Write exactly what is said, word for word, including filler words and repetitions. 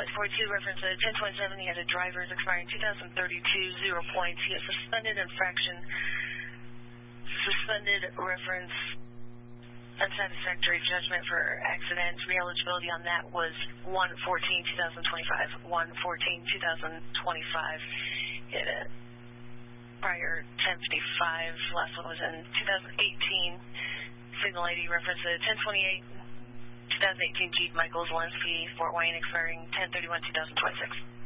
Pilot forty-two, reference uh, ten twenty-seven. He had a driver's expiring two thousand thirty-two, zero points. He has suspended infraction, suspended reference, unsatisfactory judgment for accident. Re-eligibility on that was one fourteen twenty twenty-five. one fourteen twenty twenty-five. He had a prior ten fifty-five. Last one was in two thousand eighteen. Signal eighty, reference uh, ten twenty-eight. twenty eighteen Jeep Michael Zelensky, Fort Wayne, expiring ten thirty-one twenty twenty-six.